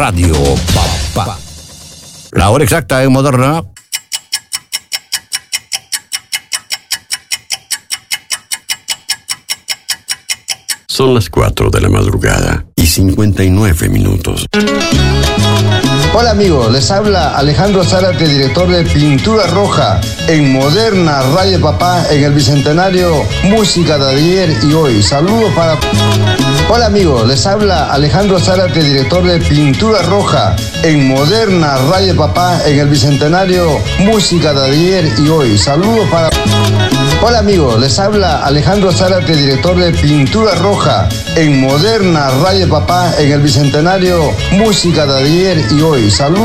Radio Papá. La hora exacta en Moderna. Son las 4 de la madrugada y 59 minutos. Hola amigos, les habla Alejandro Zárate, director de Pintura Roja en Moderna Radio Papá en el Bicentenario, música de ayer y hoy. Saludos para... Hola amigos, les habla Alejandro Zárate, director de Pintura Roja en Moderna Radio Papá en el Bicentenario, música de ayer y hoy. Saludos para... Hola amigos, les habla Alejandro Zárate, director de Pintura Roja en Moderna Radio Papá en el Bicentenario, música de ayer y hoy. Saludos.